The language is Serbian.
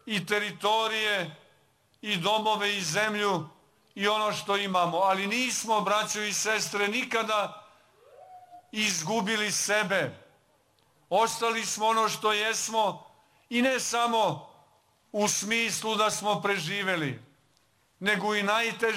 i teritorije, i domove, i zemlju, i ono što imamo. Ali nismo, braćo i sestre, nikada izgubili sebe. Ostali smo ono što jesmo i ne samo u smislu da smo preživeli, nego i najteže